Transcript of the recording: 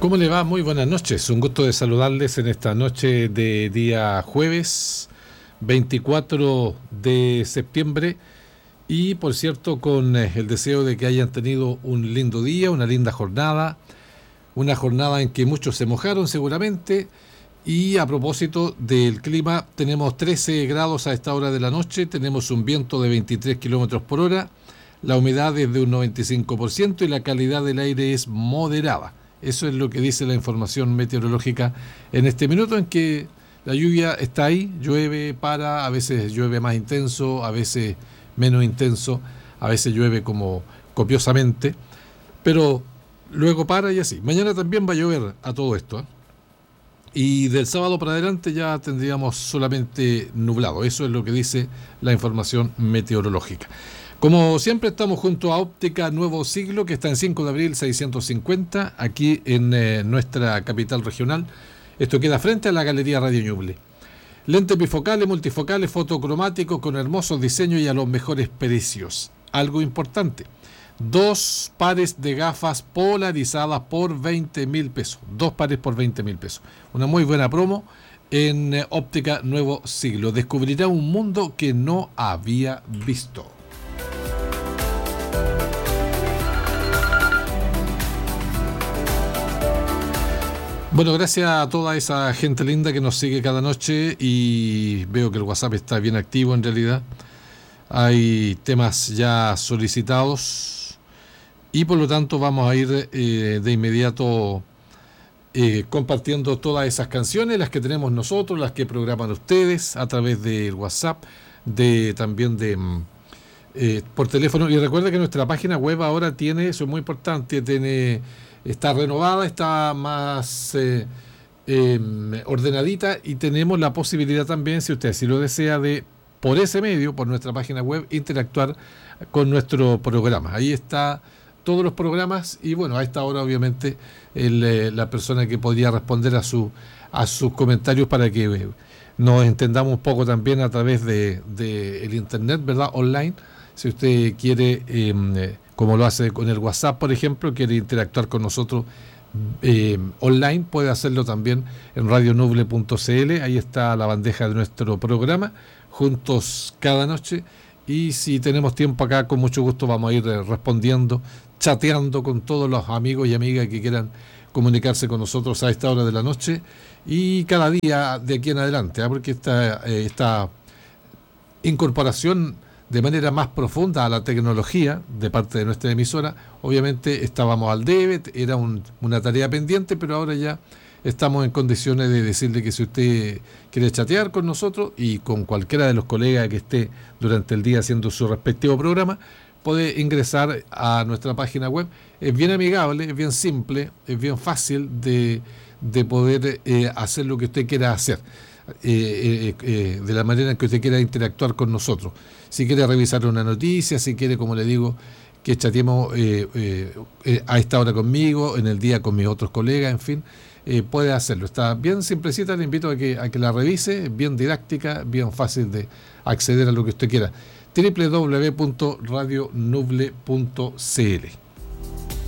¿Cómo le va? Muy buenas noches. Un gusto de saludarles en esta noche de día jueves 24 de septiembre y, por cierto, con el deseo de que hayan tenido un lindo día, una linda jornada, una jornada en que muchos se mojaron seguramente. Y a propósito del clima, tenemos 13 grados a esta hora de la noche, tenemos un viento de 23 kilómetros por hora, la humedad es de un 95% y la calidad del aire es moderada. Eso es lo que dice la información meteorológica en este minuto en que la lluvia está ahí, llueve, para, a veces llueve más intenso, a veces menos intenso, a veces llueve como copiosamente, pero luego para y así. Mañana también va a llover a todo esto, ¿eh? Y del sábado para adelante ya tendríamos solamente nublado. Eso es lo que dice la información meteorológica. Como siempre estamos junto a Óptica Nuevo Siglo, que está en 5 de abril 650, aquí en nuestra capital regional. Esto queda frente a la Galería Radio Ñuble. Lentes bifocales, multifocales, fotocromáticos con hermosos diseños y a los mejores precios. Algo importante: 2 pares de gafas polarizadas por 20.000 pesos. 2 pares por 20.000 pesos. Una muy buena promo en Óptica Nuevo Siglo. Descubrirá un mundo que no había visto. Bueno, gracias a toda esa gente linda que nos sigue cada noche y veo que el WhatsApp está bien activo en realidad. Hay temas ya solicitados y por lo tanto vamos a ir de inmediato compartiendo todas esas canciones, las que tenemos nosotros, las que programan ustedes a través del WhatsApp, también por teléfono. Y recuerda que nuestra página web ahora tiene, eso es muy importante, está renovada, está más ordenadita y tenemos la posibilidad también, si usted así lo desea, de por ese medio, por nuestra página web, interactuar con nuestro programa. Ahí está todos los programas y bueno, a esta hora obviamente la persona que podría responder a sus comentarios para que nos entendamos un poco también a través de el internet, ¿verdad? Online. Si usted quiere, como lo hace con el WhatsApp, por ejemplo, quiere interactuar con nosotros online, puede hacerlo también en radionuble.cl. Ahí está la bandeja de nuestro programa, juntos cada noche. Y si tenemos tiempo acá, con mucho gusto vamos a ir respondiendo, chateando con todos los amigos y amigas que quieran comunicarse con nosotros a esta hora de la noche y cada día de aquí en adelante, porque esta incorporación de manera más profunda a la tecnología de parte de nuestra emisora, obviamente estábamos al debe, era una tarea pendiente, pero ahora ya estamos en condiciones de decirle que si usted quiere chatear con nosotros y con cualquiera de los colegas que esté durante el día haciendo su respectivo programa, puede ingresar a nuestra página web. Es bien amigable, es bien simple, es bien fácil de poder hacer lo que usted quiera hacer, de la manera en que usted quiera interactuar con nosotros. Si quiere revisar una noticia, si quiere, como le digo, que chateemos a esta hora conmigo, en el día con mis otros colegas, en fin, puede hacerlo. Está bien simplecita, le invito a que la revise, bien didáctica, bien fácil de acceder a lo que usted quiera. www.radionuble.cl.